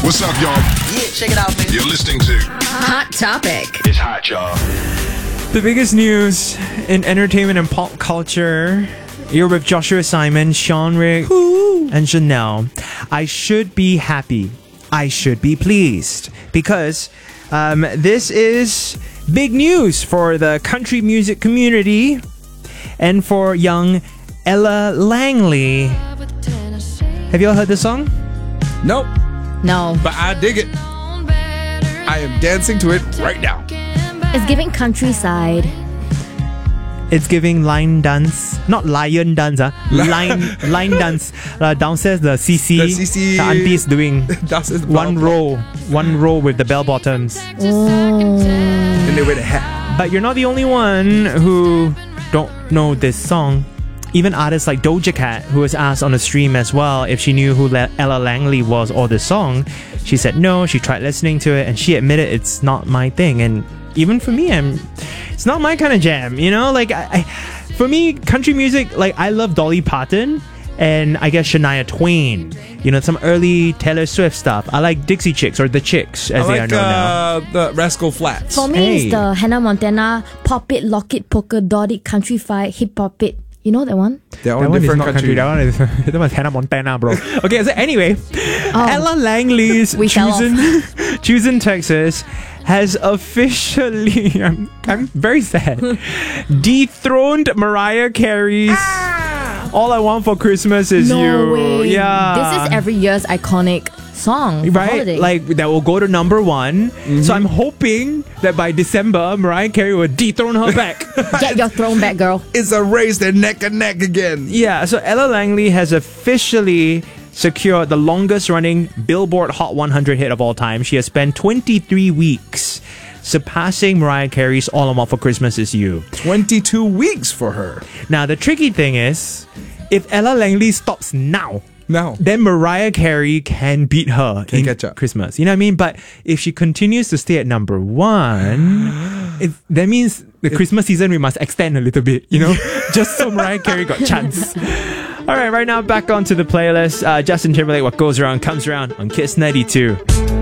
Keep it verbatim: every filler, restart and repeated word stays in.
What's up, y'all? Yeah, check it out, man. You're listening to Hot Topic. It's Hot, y'all. The biggest news in entertainment and pop culture. You're with Joshua Simon, Sean Rick, and Janelle. I should be happy. I should be pleased. Because um, this is big news for the country music community and for young Ella Langley. Have you all heard this song? Nope. No. But I dig it. I am dancing to it right now. It's giving countryside. It's giving line dance, not lion dance, uh, line line dance. Uh, downstairs, the C C, The C C the aunties doing That's his one bell row, one row with the bell bottoms. And they wear the hat. But you're not the only one who don't know this song. Even artists like Doja Cat, who was asked on the stream as well if she knew who Le- Ella Langley was or the song, she said no. She tried listening to it and she admitted it's not my thing. And even for me, I'm, it's not my kind of jam. You know, like I, I, for me, country music, like I love Dolly Parton and I guess Shania Twain. You know, some early Taylor Swift stuff. I like Dixie Chicks or the Chicks as I they like are known now. uh, the Rascal Flats. For me, Hey. it's the Hannah Montana pop it, lock it, polka dot it, country fight, hip hop it. You know that one? They're all That one is different not country. country. That one is that one's Hannah Montana, bro. Okay, so anyway, Ella Langley's We fell chosen chosen Texas has officially I'm I'm very sad dethroned Mariah Carey's All I Want for Christmas Is No You. way. Yeah. This is every year's iconic song for Right, holiday. like that will go to number one. So I'm hoping that by December, Mariah Carey will dethrone her back. Get your throne back, girl. It's a race. They're neck and neck again. Yeah, so Ella Langley has officially secured the longest running Billboard Hot one hundred hit of all time. She has spent twenty-three weeks surpassing Mariah Carey's All I Want for Christmas Is You. twenty-two weeks for her. Now, the tricky thing is, if Ella Langley stops now, No. then Mariah Carey can beat her Can in catch up. Christmas. You know what I mean? But if she continues to stay at number one, it, that means the Christmas season we must extend a little bit, you know? Just so Mariah Carey got chance. All right, right now back onto the playlist. Uh, Justin Timberlake, What Goes Around Comes Around on Kiss ninety-two.